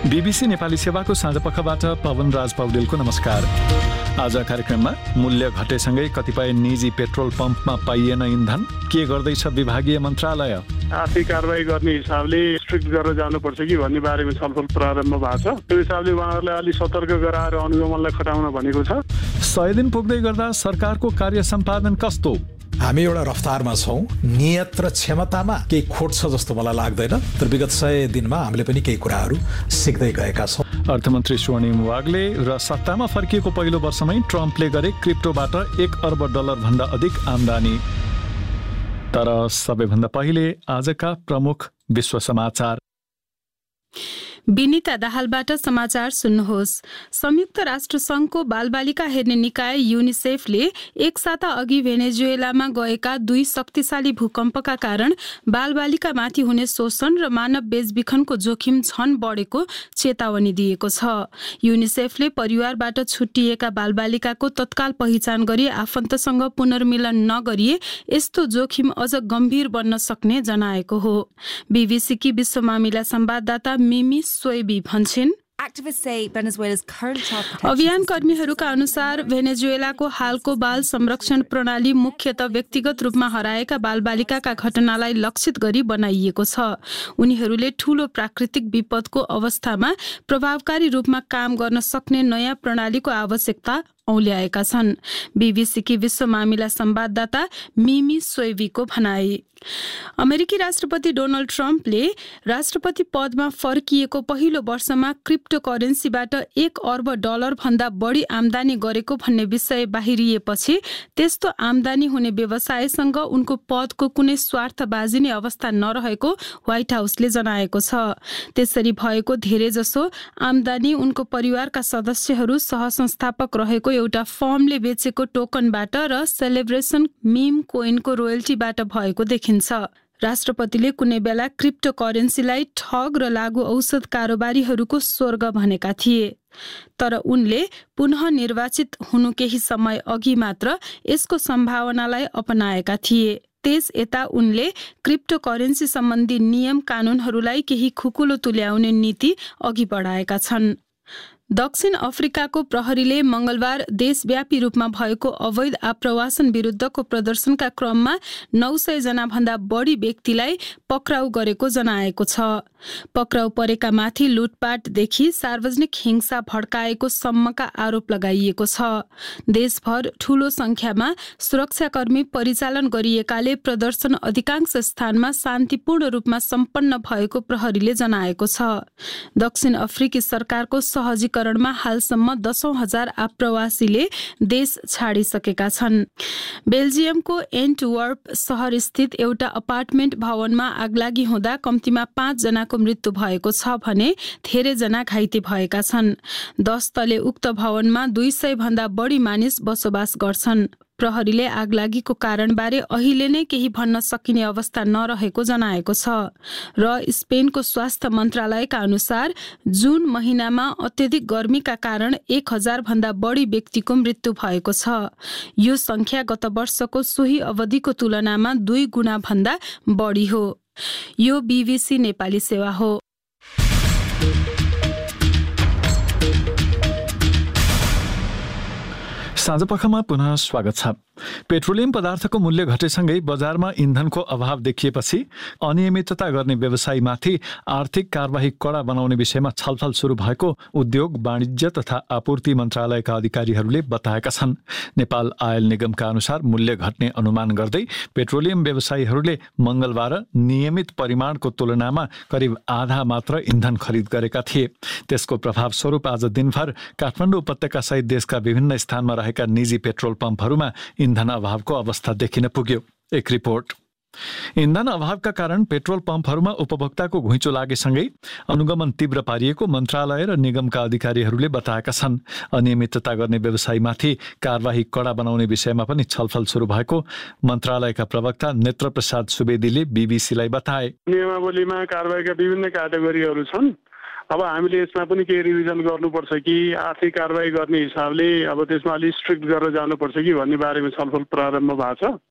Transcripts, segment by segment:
BBC Nepali सेवाको साँझपखबाट पवन राज पौडेलको नमस्कार। आज कार्यक्रममा मूल्य घटेसँगै कतिपय निजी पेट्रोल पम्पमा पाइएन इन्धन, के गर्दैछ विभागीय मन्त्रालय? आर्थिक कारबाही गर्ने हिसाबले स्ट्रिक्ट गरेर जानुपर्छ कि भन्ने बारेमा छलफल प्रारम्भ भएको छ। त्यो हिसाबले उहाँहरूले अलि सतर्क गराएर अनुगमनलाई खटाउन भनेको छ। 100 दिन पुग्दै गर्दा सरकारको कार्य सम्पादन कस्तो? हामी एउटा रफ्तारमा छौँ, नियत र क्षमतामा केही खोट छ जस्तो मलाई लाग्दैन, तर विगत 100 दिनमा हामीले पनि केही कुराहरू सिक्दै गएका छौँ। अर्थमन्त्री स्वर्णिम वाग्ले र सत्तामा फर्किएको पहिलो वर्षमै ट्रम्पले गरे क्रिप्टोबाट $1 अर्ब भन्दा अधिक आम्दानी। तर सबैभन्दा पहिले आजका प्रमुख विश्व समाचार। विनिता दाहालबाट समाचार सुन्नुहोस्। संयुक्त राष्ट्र संघको बालबालिका हेर्ने निकाय युनिसेफले एक साता अघि भेनेजुएलामा गएका 2 शक्तिशाली भूकम्पका कारण बालबालिकामाथि हुने शोषण र मानव बेचबिखनको जोखिम झन बढेको चेतावनी दिएको छ। युनिसेफले परिवारबाट छुट्टिएका बालबालिकाको तत्काल पहिचान गरी आफन्तसँग पुनर्मिलन नगरिए यस्तो जोखिम अझ गम्भीर बन्न सक्ने जनाएको हो। बीबीसीकी विश्व मामिला संवाददाता मिमी सोएबी भन्छन्, अभियान कर्मीहरूका अनुसार भेनेजुएलाको हालको बाल संरक्षण प्रणाली मुख्यतः व्यक्तिगत रूपमा हराएका बालबालिकाका घटनालाई लक्षित गरी बनाइएको छ। उनीहरूले ठूलो प्राकृतिक विपदको अवस्थामा प्रभावकारी रूपमा काम गर्न सक्ने नयाँ प्रणालीको आवश्यकता औल्याएका छन्। बीबीसीकी विश्व मामिला संवाददाता मिमी सोएबीको भनाई। अमेरिकी राष्ट्रपति डोनाल्ड ट्रम्पले राष्ट्रपति पदमा फर्किएको पहिलो वर्षमा क्रिप्टो करेन्सीबाट $1 अर्ब भन्दा बढी आम्दानी गरेको भन्ने विषय बाहिरिएपछि त्यस्तो आम्दानी हुने व्यवसायसँग उनको पदको कुनै स्वार्थबाजी नै अवस्था नरहेको व्हाइट हाउसले जनाएको छ। त्यसरी भएको धेरैजसो आम्दानी उनको परिवारका सदस्यहरू सहसंस्थापक रहेको एउटा फर्मले बेचेको टोकनबाट र सेलिब्रेसन मीम कोइनको रोयल्टीबाट भएको देखिन्छ। राष्ट्रपतिले कुनै बेला क्रिप्टो करेन्सीलाई ठग र लागू औषध कारोबारीहरूको स्वर्ग भनेका थिए, तर उनले पुनः निर्वाचित हुनु केही समय अघि मात्र यसको सम्भावनालाई अपनाएका थिए। त्यस यता उनले क्रिप्टो करेन्सी सम्बन्धी नियम कानुनहरूलाई केही खुकुलो तुल्याउने नीति अघि बढाएका छन्। दक्षिण अफ्रिकाको प्रहरीले मंगलबार देशव्यापी रूपमा भएको अवैध आप्रवासन विरुद्धको प्रदर्शनका क्रममा 900 जना भन्दा बढी व्यक्तिलाई पक्राउ गरेको जनाएको छ। पक्राउ परेका माथि लुटपाटदेखि सार्वजनिक हिंसा भड्काएको सम्मका आरोप लगाइएको छ। देशभर ठूलो संख्यामा सुरक्षाकर्मी परिचालन गरिएकाले प्रदर्शन अधिकांश स्थानमा शान्तिपूर्ण रूपमा सम्पन्न भएको प्रहरीले जनाएको छ। दक्षिण अफ्रिकी सरकारको सहजीकरणमा हालसम्म 10,000 आप्रवासीले देश छाडिसकेका छन्। बेल्जियमको एन्टवर्प शहर स्थित एउटा अपार्टमेन्ट भवनमा आगलागी हुँदा कम्तीमा 5 जनाको मृत्यु भएको छ भने धेरै जना घाइते भएका छन्। 10 तले उक्त भवनमा 200 भन्दा बढी मानिस बसोबास गर्छन्। प्रहरीले आगलागीको कारणबारे अहिले नै केही भन्न सकिने अवस्था नरहेको जनाएको छ र स्पेनको स्वास्थ्य मन्त्रालयका अनुसार जुन महिनामा अत्यधिक गर्मीका कारण 1000 भन्दा बढी व्यक्तिको मृत्यु भएको छ। यो संख्या गत वर्षको सोही अवधिको तुलनामा 2 गुणा भन्दा बढी हो। यो बीबीसी नेपाली सेवा हो। साँझपखमा पुनः स्वागत छ। पेट्रोलियम पदार्थको मूल्य घटेसँगै बजारमा इन्धनको अभाव देखिएपछि अनियमितता गर्ने व्यवसायीमाथि आर्थिक कारबाही कडा बनाउने विषयमा छलफल सुरु भएको उद्योग वाणिज्य तथा आपूर्ति मन्त्रालयका अधिकारीहरूले बताएका छन्। नेपाल आयल निगमका अनुसार मूल्य घट्ने अनुमान गर्दै पेट्रोलियम व्यवसायीहरूले मंगलबार नियमित परिमाणको तुलनामा करिब आधा मात्र इन्धन खरिद गरेका थिए। त्यसको प्रभाव स्वरूप आज दिनभर काठमाडौँ उपत्यका सहित देशका विभिन्न स्थानमा रहेका निजी पेट्रोल पम्पहरूमा इन्धन अभावको अवस्था देखिन पुग्यो। एक रिपोर्ट। इन्धन अभावका कारण पेट्रोल पम्पहरूमा उपभोक्ताको घुइँचो लागेसँगै अनुगमन तीव्र पारिएको मन्त्रालय र निगमका अधिकारीहरूले बताएका छन्। अनियमितता गर्ने व्यवसायीमाथि कारबाही कडा बनाउने विषयमा पनि छलफल सुरु भएको मन्त्रालयका प्रवक्ता नेत्र प्रसाद सुवेदीले बीबीसीलाई बताए। नियमावलीमा कारबाहीका विभिन्न क्याटेगोरीहरू छन्। अब हामीले यसमा पनि केही रिभिजन गर्नुपर्छ कि आर्थिक कारबाही गर्ने हिसाबले अब त्यसमा अलि स्ट्रिक्ट गरेर जानुपर्छ कि भन्ने बारेमा छलफल प्रारम्भ भएको छ।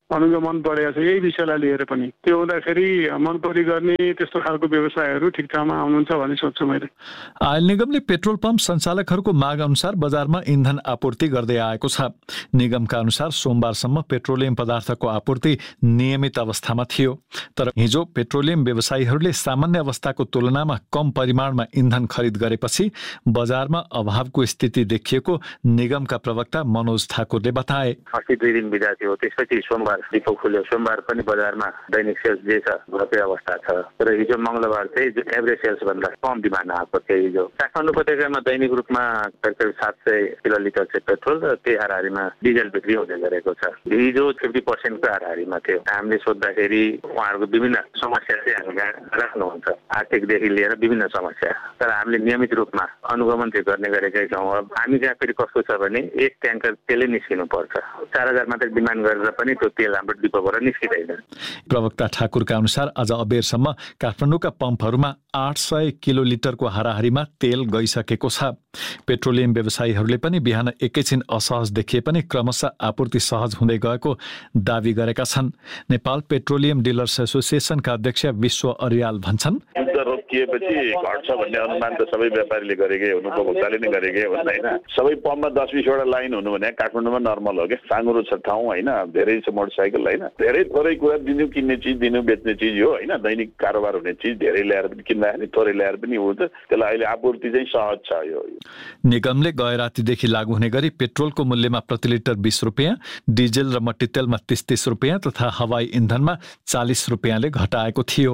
अनुगमन बढेको छ यही विषयलाई लिएर पनि। त्यो हुँदाखेरि मनपरी गर्ने त्यस्तो खालको व्यवसायहरू ठिक ठाउँमा आउनुहुन्छ भन्ने सोच्छु मैले। आयल निगमले पेट्रोल पम्प सञ्चालकहरूको माग अनुसार बजारमा इन्धन आपूर्ति गर्दै आएको छ। निगमका अनुसार सोमबारसम्म पेट्रोलियम पदार्थको आपूर्ति नियमित अवस्थामा थियो, तर हिजो पेट्रोलियम व्यवसायीहरूले सामान्य अवस्थाको तुलनामा कम परिमाणमा इन्धन खरिद गरेपछि बजारमा अभावको स्थिति देखिएको निगमका प्रवक्ता मनोज ठाकुरले बताए। 82 दिन बिदा थियो, त्यसपछि सोमबार डिपो खुल्यो। सोमबार पनि बजारमा दैनिक सेल्स जे छ घटे अवस्था छ, तर हिजो मंगलबार चाहिँ एभरेज सेल्स भन्दा कम डिमान्ड आएको थियो। हिजो काठमाडौँ उपत्यकामा दैनिक रूपमा करिब 700 किलोलिटर चाहिँ पेट्रोल र त्यही हाराहारीमा डिजल बिक्री हुने गरेको छ। हिजो 50% को हाराहारीमा थियो। हामीले सोद्धाखेरि उहाँहरूको विभिन्न समस्या चाहिँ हामी राख्नुहुन्छ, आर्थिकदेखि लिएर विभिन्न समस्या, तर हामीले नियमित रूपमा अनुगमन चाहिँ गर्ने गरेकै छौँ। हामी कहाँ फेरि कस्तो छ भने एक ट्याङ्कर तेलै निस्किनु पर्छ, 4000 मात्रै डिमान्ड गरेर पनि त्यो तेल हाम्रो डिपोबाट निस्किँदैन। प्रवक्ता ठाकुरका अनुसार आज अबेरसम्म काठमाडौँका पम्पहरूमा 800 किलोलिटरको हाराहारीमा तेल गइसकेको छ। पेट्रोलियम व्यवसायीहरूले पनि बिहान एकैछिन असहज देखिए पनि क्रमशः आपूर्ति सहज हुँदै गएको दावी गरेका छन्। नेपाल पेट्रोलियम डीलर्स एसोसिएसनका अध्यक्ष विश्व अर्याल भन्छन्, रोकिएपछि घट्छ भन्ने अनुमान त सबै व्यापारीले गरेकै हुनु, उपभोक्ताले नै गरेकै हुन् होइन। सबै पम्पमा 10-20 वटा लाइन हुनु भने काठमाडौँमा नर्मल हो क्या, साँगुरो छ ठाउँ होइन, धेरै छ मोटरसाइकल होइन, धेरै थोरै कुरा दिनु किन्ने चिज दिनु बेच्ने चिज हो होइन, दैनिक कारोबार हुने चिज धेरै ल्याएर पनि किन्दाखेरि थोरै ल्याएर पनि हुन्छ, त्यसलाई अहिले आपूर्ति चाहिँ सहज छ। यो निगमले गए रातिदेखि लागू हुने गरी पेट्रोलको मूल्यमा प्रति लिटर 20 रुपियाँ, डिजेल र मट्टी तेलमा 30 रुपियाँ तथा हवाई इन्धनमा 40 रुपियाँले घटाएको थियो।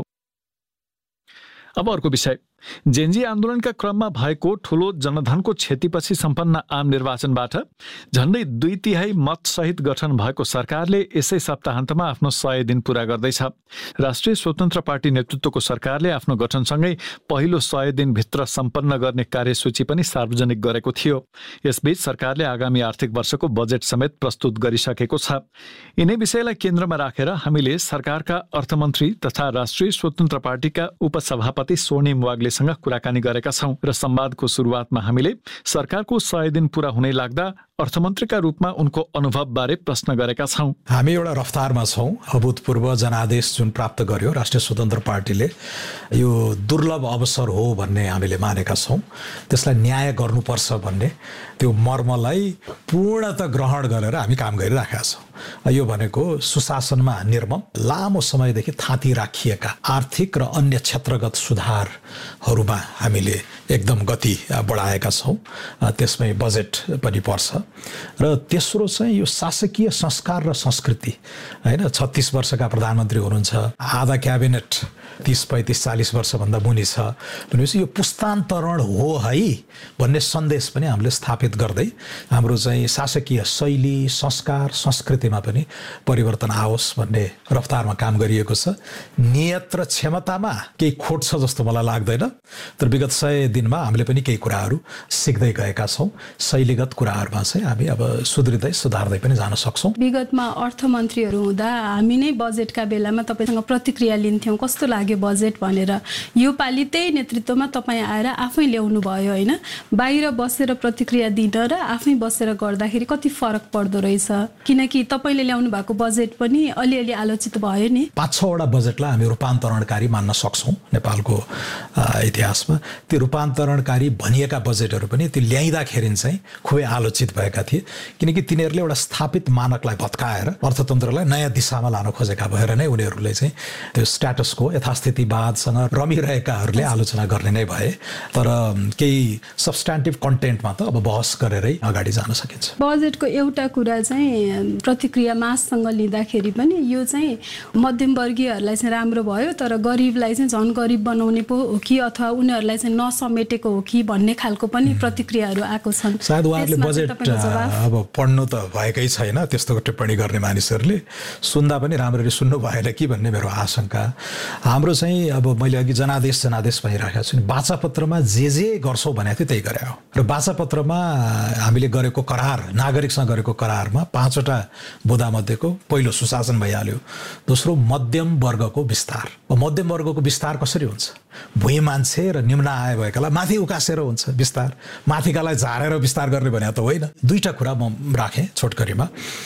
अब अर्को विषय, जेन्जी आन्दोलनका क्रममा भएको ठूलो जनधनको क्षतिपछि सम्पन्न आम निर्वाचनबाट झण्डै 2/3 मतसहित गठन भएको सरकारले यसै सप्ताहन्तमा आफ्नो 100 दिन पूरा गर्दैछ। राष्ट्रिय स्वतन्त्र पार्टी नेतृत्वको सरकारले आफ्नो गठनसँगै पहिलो 100 दिनभित्र सम्पन्न गर्ने कार्यसूची पनि सार्वजनिक गरेको थियो। यसबीच सरकारले आगामी आर्थिक वर्षको बजेट समेत प्रस्तुत गरिसकेको छ। यिनै विषयलाई केन्द्रमा राखेर हामीले सरकारका अर्थमन्त्री तथा राष्ट्रिय स्वतन्त्र पार्टीका उपसभापति स्वर्णिम वाग्ले सँग कुराकानी गरेका छौं र संवादको सुरुवातमा हामीले सरकारको 100 दिन पूरा हुनै लाग्दा अर्थमन्त्रीका रूपमा उनको अनुभव बारे प्रश्न गरेका छौं। हामी एउटा रफ्तारमा छौं। अभूतपूर्व जनादेश जुन प्राप्त गर्यो राष्ट्रिय स्वतन्त्र पार्टीले, यो दुर्लभ अवसर हो भन्ने हामीले मानेका छौं। त्यसलाई न्याय गर्नुपर्छ भन्ने त्यो मर्मलाई पूर्णतः ग्रहण गरेर हामी काम गरिराखेका छौं। यो भनेको सुशासनमा निर्मम लामो समयदेखि थाती राखिएका आर्थिक र अन्य क्षेत्रगत सुधारहरूमा हामीले एकदम गति बढाएका छौं। त्यसमै बजेट पनि पर्छ। र तेस्रो चाहिँ यो शासकीय संस्कार र संस्कृति हैन। 36 वर्षका प्रधानमन्त्री हुनुहुन्छ, आधा क्याबिनेट 30, 35, 40 वर्षभन्दा मुनि छ भनेपछि यो पुस्तान्तरण हो है भन्ने सन्देश पनि हामीले स्थापित गर्दै हाम्रो चाहिँ शासकीय शैली, संस्कार, संस्कृतिमा पनि परिवर्तन आओस् भन्ने रफ्तारमा काम गरिएको छ। नियत र क्षमतामा केही खोट छ जस्तो मलाई लाग्दैन, तर विगत 100 दिनमा हामीले पनि केही कुराहरू सिक्दै गएका छौं। शैलीगत कुराहरूमा चाहिँ हामी अब सुध्रिँदै सुधार्दै पनि जान सक्छौं। विगतमा अर्थमन्त्रीहरू हुँदा हामी नै बजेटका बेलामा तपाईसँग प्रतिक्रिया लिन्थ्यौं, कस्तो लाग्यो बजेट भनेर। यो पालि त्यही नेतृत्वमा तपाईँ आएर आफै ल्याउनु भयो होइन। बाहिर बसेर प्रतिक्रिया दिन र आफै बसेर गर्दाखेरि कति फरक पर्दो रहेछ, किनकि तपाईँले ल्याउनु भएको बजेट पनि अलिअलि आलोचित भयो नि। 5-6 वटा बजेटलाई हामी रूपान्तरणकारी मान्न सक्छौं नेपालको इतिहासमा। त्यो रूपान्तरणकारी भनिएका बजेटहरू पनि त्यो ल्याइँदाखेरि चाहिँ खुबै आलोचित भएका थिए, किनकि तिनीहरूले एउटा स्थापित मानकलाई भत्काएर अर्थतन्त्रलाई नयाँ दिशामा लान खोजेका भएर नै उनीहरूले चाहिँ त्यो स्ट्याटसको यथास्थितिवादसँग रमिरहेकाहरूले आलोचना गर्ने नै भए। तर केही सब्स्ट्यान्टिभ कन्टेन्टमा त अब बहस गरेरै अगाडि जान सकिन्छ। बजेटको एउटा कुरा चाहिँ प्रतिक्रिया माससँग लिँदाखेरि पनि यो चाहिँ मध्यमवर्गीयहरूलाई चाहिँ राम्रो भयो, तर गरिबलाई चाहिँ झन् गरिब बनाउने पो हो कि अथवा उनीहरूलाई चाहिँ नसमेटेको हो कि भन्ने खालको पनि प्रतिक्रियाहरू आएको छन्। सायद उहाँहरूले बजेट अब पढ्नु त भएकै छैन, त्यस्तो टिप्पणी गर्ने मानिसहरूले सुन्दा पनि राम्ररी सुन्नु भएन कि भन्ने मेरो आशंका। हाम्रो चाहिँ अब मैले अघि जनादेश भनिराखेको छु नि, वाचापत्रमा जे गर्छौँ भनेको थियो त्यही गरे हो। र वाचापत्रमा हामीले गरेको करार, नागरिकसँग गरेको करारमा 5 वटा बुँदामध्येको पहिलो सुशासन भइहाल्यो, दोस्रो मध्यम वर्गको विस्तार। मध्यम वर्गको विस्तार कसरी हुन्छ? भुइँ मान्छे र निम्न आय भएकालाई माथि उकासेर हुन्छ विस्तार, माथिकालाई झारेर विस्तार गर्ने भने त होइन। 2टा कुरा म राखेँ छोटकरीमा।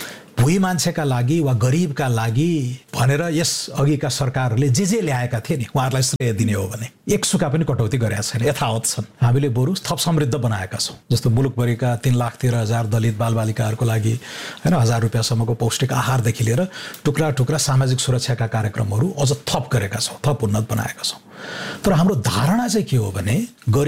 भुइँ मान्छेका लागि वा गरिबका लागि भनेर यस अघिका सरकारहरूले जे ल्याएका थिए नि उहाँहरूलाई श्रेय दिने हो भने एकसुका पनि कटौती गरेका छैन, यथावत छन्। हामीले बरु थप समृद्ध बनाएका छौँ। जस्तो मुलुकभरिका 3,13,000 दलित बालबालिकाहरूको लागि हैन 1,000 रुपियाँसम्मको पौष्टिक आहारदेखि लिएर टुक्रा टुक्रा सामाजिक सुरक्षाका कार्यक्रमहरू अझ थप गरेका छौँ, थप उन्नत बनाएका छौँ। तर हाम्रो धारणा चाहिँ के हो भने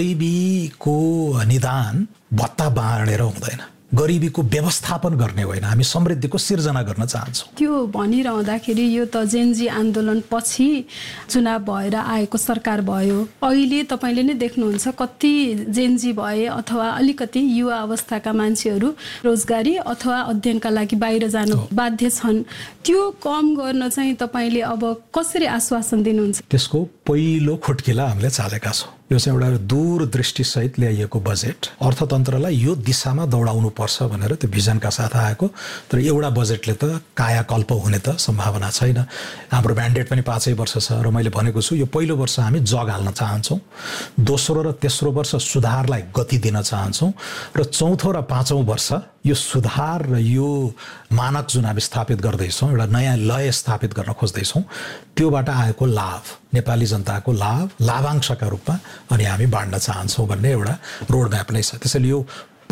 गरिबीको निदान भत्ता बाँडेर हुँदैन, गरिबीको व्यवस्थापन गर्ने होइन, हामी समृद्धिको सिर्जना गर्न चाहन्छौँ। त्यो भनिरहँदाखेरि यो त जेनजी आन्दोलन पछि चुनाव भएर आएको सरकार भयो। अहिले तपाईँले नै देख्नुहुन्छ कति जेनजी भए अथवा अलिकति युवा अवस्थाका मान्छेहरू रोजगारी अथवा अध्ययनका लागि बाहिर जानु बाध्य छन्। त्यो कम गर्न चाहिँ तपाईँले अब कसरी आश्वासन दिनुहुन्छ? त्यसको पहिलो खुट्किला हामीले चालेका छौँ। यो चाहिँ एउटा दूरदृष्टिसहित ल्याइएको बजेट, अर्थतन्त्रलाई यो दिशामा दौडाउनु पर्छ भनेर त्यो भिजनका साथ आएको। तर एउटा बजेटले त कायाकल्प हुने त सम्भावना छैन। हाम्रो म्यान्डेट पनि 5 वर्ष छ र मैले भनेको छु यो पहिलो वर्ष हामी जग हाल्न चाहन्छौँ, दोस्रो र तेस्रो वर्ष सुधारलाई गति दिन चाहन्छौँ र चौथो र पाँचौँ वर्ष यो सुधार र यो मानक जुन हामी स्थापित गर्दैछौँ, एउटा नयाँ लय स्थापित गर्न खोज्दैछौँ, त्योबाट आएको लाभ नेपाली जनताको लाभांशका रूपमा अनि हामी बाँड्न चाहन्छौँ भन्ने एउटा रोड म्याप नै छ। त्यसैले यो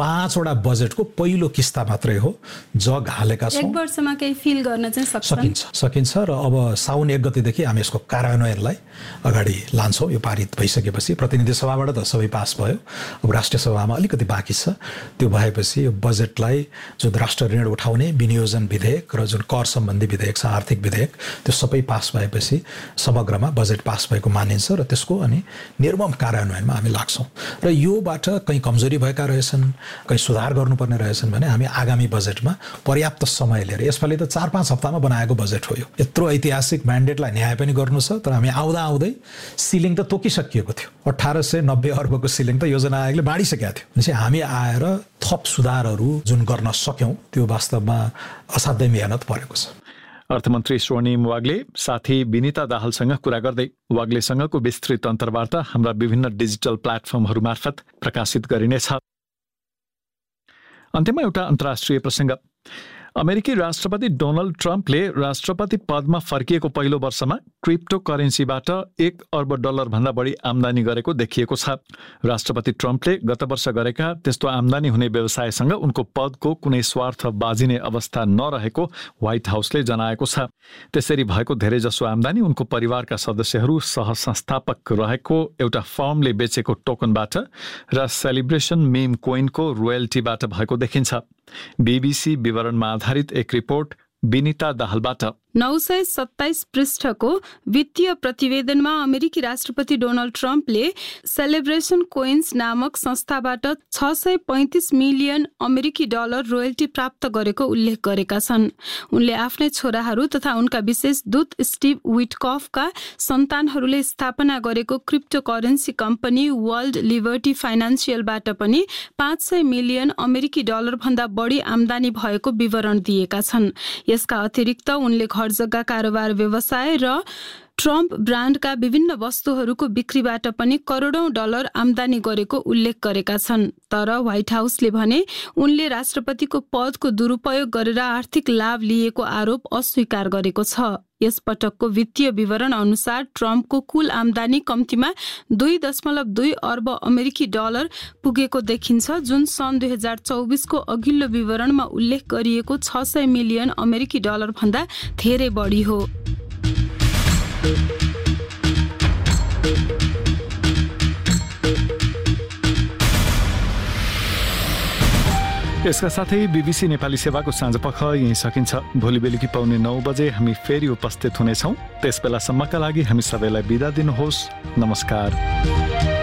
5 वटा बजेटको पहिलो किस्ता मात्रै हो, जग हालेका छौँ। 1 वर्षमा केही फिल गर्न चाहिँ सकिन्छ र अब साउन 1 गतेदेखि हामी यसको कार्यान्वयनलाई अगाडि लान्छौँ। यो पारित भइसकेपछि प्रतिनिधि सभाबाट त सबै पास भयो, अब राष्ट्रिय सभामा अलिकति बाँकी छ। त्यो भएपछि यो बजेटलाई जुन राष्ट्र ऋण उठाउने विनियोजन विधेयक र जुन कर सम्बन्धी विधेयक छ, आर्थिक विधेयक, त्यो सबै पास भएपछि समग्रमा बजेट पास भएको मानिन्छ र त्यसको अनि निर्मम कार्यान्वयनमा हामी लाग्छौँ। र योबाट कहीँ कमजोरी भएका रहेछन्, कहीँ सुधार गर्नुपर्ने रहेछन् भने हामी आगामी बजेटमा पर्याप्त समय लिएर, यसपालि त 4-5 हप्तामा बनाएको बजेट हो यो। यत्रो ऐतिहासिक म्यान्डेटलाई न्याय पनि गर्नु छ। तर हामी आउँदै सिलिङ त तोकिसकिएको थियो, 1890 अर्बको सिलिङ त योजना आयोगले बाँडिसकेको थियो। भनेपछि हामी आएर थप सुधारहरू जुन गर्न सक्यौँ त्यो वास्तवमा असाध्यै मेहनत परेको छ। अर्थमन्त्री स्वर्णिम वाग्ले साथी विनिता दाहालसँग कुरा गर्दै वाग्लेसँगको विस्तृत अन्तर्वार्ता हाम्रा विभिन्न डिजिटल प्लेटफर्महरू मार्फत प्रकाशित गरिनेछ। अन्त्यमा एउटा अन्तर्राष्ट्रिय प्रसङ्ग। अमेरिकी राष्ट्रपति डोनाल्ड ट्रम्पले राष्ट्रपति पदमा फर्किएको पहिलो वर्षमा क्रिप्टो करेन्सीबाट $1 अर्ब भन्दा बढी आम्दानी गरेको देखिएको छ। राष्ट्रपति ट्रम्पले गत वर्ष गरेका त्यस्तो आम्दानी हुने व्यवसायसँग उनको पदको कुनै स्वार्थ बाजिने अवस्था नरहेको व्हाइट हाउसले जनाएको छ। त्यसरी भएको धेरैजसो आम्दानी उनको परिवारका सदस्यहरू सहसंस्थापक रहेको एउटा फर्मले बेचेको टोकनबाट र सेलिब्रेसन मीम कोइनको रोयल्टीबाट भएको देखिन्छ। बीबीसी विवरणमा आधारित एक रिपोर्ट विनिता दाहालबाट। 927 पृष्ठको वित्तीय प्रतिवेदनमा अमेरिकी राष्ट्रपति डोनाल्ड ट्रम्पले सेलिब्रेसन कोइन्स नामक संस्थाबाट $635 मिलियन अमेरिकी रोयल्टी प्राप्त गरेको उल्लेख गरेका छन्। उनले आफ्नै छोराहरू तथा उनका विशेष दूत स्टिभ विटकफका सन्तानहरूले स्थापना गरेको crypto currency company world liberty फाइनान्सियलबाट पनि $500 मिलियन अमेरिकी भन्दा बढी आम्दानी भएको विवरण दिएका छन्। यसका अतिरिक्त उनले जग्गा कारोबार व्यवसाय र ट्रम्प ब्रान्डका विभिन्न वस्तुहरूको बिक्रीबाट पनि करोडौं डलर आम्दानी गरेको उल्लेख गरेका छन्। तर व्हाइट हाउसले भने उनले राष्ट्रपतिको पदको दुरुपयोग गरेर आर्थिक लाभ लिएको आरोप अस्वीकार गरेको छ। यस पटकको वित्तीय विवरण अनुसार ट्रम्पको कुल आम्दानी कम्तीमा $2.2 अर्ब अमेरिकी पुगेको देखिन्छ, जुन सन् 2024 को अघिल्लो विवरणमा उल्लेख गरिएको $600 मिलियन अमेरिकी भन्दा धेरै बढी हो। यसका साथै बीबीसी नेपाली सेवाको साँझपख यही सकिन्छ। भोलि बेलुकी 9:15 बजे हामी फेरि उपस्थित हुनेछौँ। त्यसबेलासम्मका लागि हामी सबैलाई बिदा दिनुहोस्। नमस्कार।